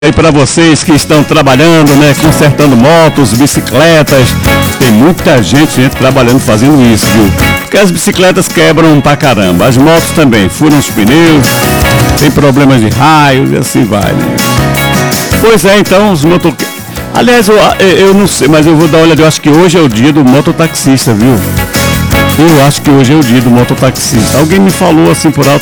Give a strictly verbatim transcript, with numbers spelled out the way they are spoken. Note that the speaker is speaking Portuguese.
E para vocês que estão trabalhando, né, consertando motos, bicicletas, tem muita gente, gente trabalhando fazendo isso, viu? Porque as bicicletas quebram pra caramba, as motos também, furam os pneus, tem problemas de raios e assim vai, né? Pois é, então os motoqueiros... Aliás, eu, eu não sei, mas eu vou dar uma olhada, eu acho que hoje é o dia do mototaxista, viu? Eu acho que hoje é o dia do mototaxista. Alguém me falou assim por alto.